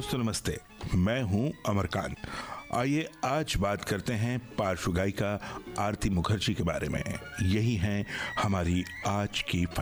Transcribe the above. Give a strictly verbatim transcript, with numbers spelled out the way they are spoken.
दोस्तों नमस्ते, मैं हूं अमरकांत। आइए आज बात करते हैं पार्श्व गायिका आरती मुखर्जी के बारे में। यही है हमारी आज की